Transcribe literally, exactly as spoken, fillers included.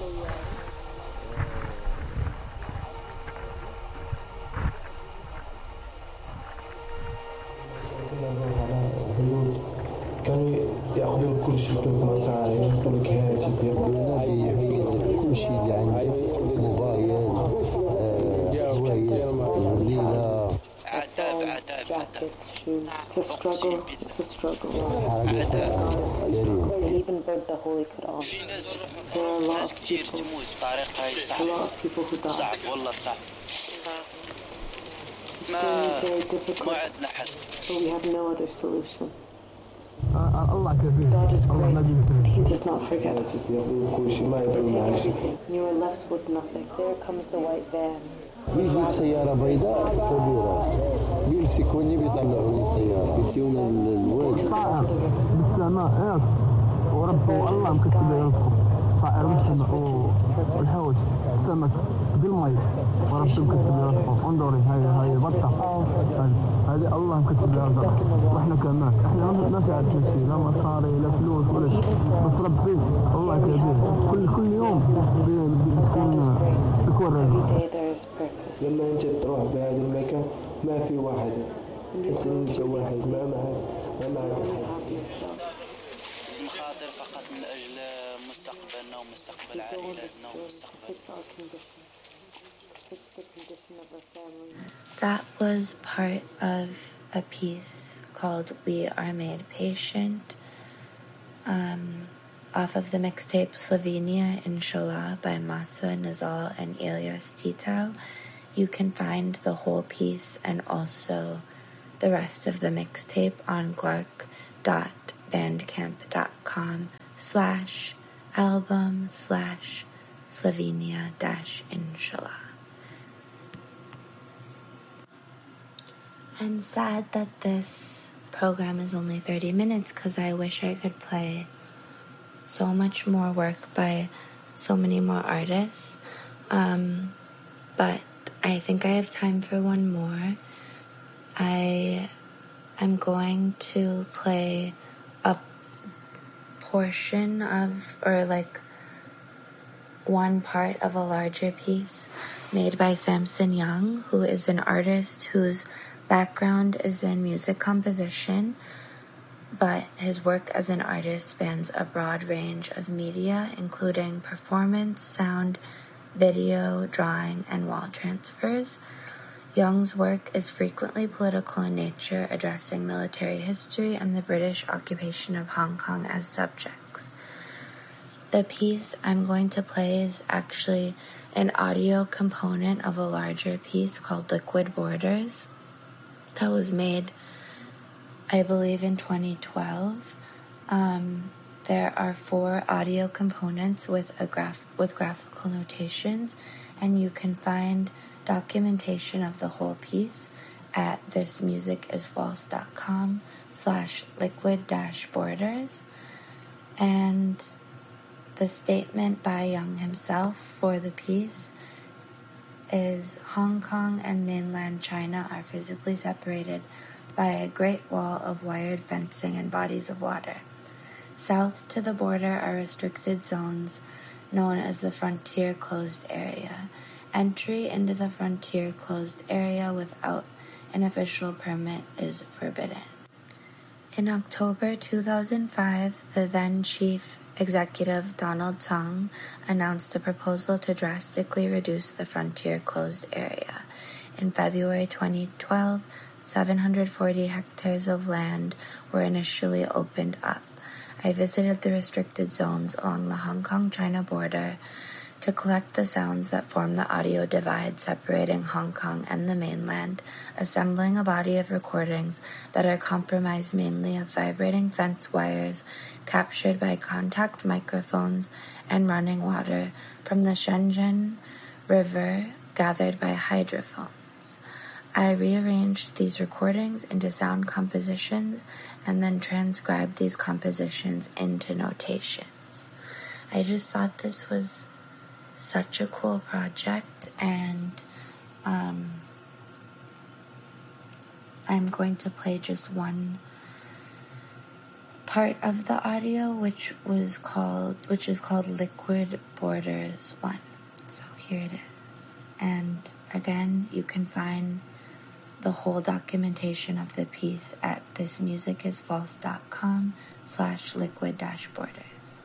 كنا نروح على بيوت كانوا ياخذوا لك كل شيء، يعطوا لك مصاري، يعطوا لك هاتف، يبدأ يهيئ كل شيء اللي عنده، موبايل، هواية، وليلة. عذاب عذاب عذاب. It's a struggle. It's a struggle. في ناس There are a lot ناس of كتير people. تموت بطريقة هاي A صعبة. lot of people who die. صعب والله صعب. It's ما very, very ما difficult. عندنا حل. But we have no other solution. الله كبير. God is الله ما great. بينسى. He does not forget. هاتف، ياخذوا لك كل شيء، ما يدروا Take معك شيء. everything. You are left with nothing. There comes the white van. بيجي سيارة بيضاء كبيرة، بيمسكوني بيطلعوني سيارة، بيديونا الواجب. طائر بالسماء هيك ورب والله مكتب يرزقه طائر بالسماء والهوس سمك بالمي ورب مكتب يرزقه. انظري هاي هاي بطة هذه الله مكتب يرزقه واحنا كمان احنا ما في عندنا شيء، لا مصاري لا فلوس ولا شيء، بس ربي الله كبير. كل كل يوم بتكون بيكون رزق. Every day there is purpose. لما انت تروح بهذا المكان ما في واحد، تحس ان انت واحد، ما معك ما معك احد. المخاطر فقط من أجل مستقبلنا ومستقبل عائلاتنا ومستقبل. It's our condition. It's the condition of our family. That was part of a piece called We Are Made Patient, um, off of the mixtape Slovenia Inshallah by Masa Nazal and Ilyas Tito. You can find the whole piece and also the rest of the mixtape on glark.bandcamp.com slash album slash Slovenia dash Inshallah. I'm sad that this program is only thirty minutes because I wish I could play so much more work by so many more artists. Um, but I think I have time for one more. I am going to play a portion of, or like one part of a larger piece made by Samson Young, who is an artist whose background is in music composition, but his work as an artist spans a broad range of media, including performance, sound, video, drawing, and wall transfers. Young's work is frequently political in nature, addressing military history and the British occupation of Hong Kong as subjects. The piece I'm going to play is actually an audio component of a larger piece called Liquid Borders that was made, I believe, in twenty twelve. Um, there are four audio components with a graph with graphical notations, and you can find documentation of the whole piece at thismusicisfalse.com slash liquid dash borders. And the statement by Young himself for the piece is Hong Kong and mainland China are physically separated by a great wall of wired fencing and bodies of water. South to the border are restricted zones known as the Frontier Closed Area. Entry into the Frontier Closed Area without an official permit is forbidden. In October two thousand five, the then chief executive Donald Tsang announced a proposal to drastically reduce the Frontier Closed Area. In February twenty twelve, seven hundred forty hectares of land were initially opened up. I visited the restricted zones along the Hong Kong-China border to collect the sounds that form the audio divide separating Hong Kong and the mainland, assembling a body of recordings that are comprised mainly of vibrating fence wires captured by contact microphones and running water from the Shenzhen River gathered by hydrophones. I rearranged these recordings into sound compositions and then transcribed these compositions into notations. I just thought this was such a cool project, and um, I'm going to play just one part of the audio, which was called, which is called Liquid Borders one. So here it is. And again, you can find the whole documentation of the piece at thismusicisfalse.com slash liquid dash borders.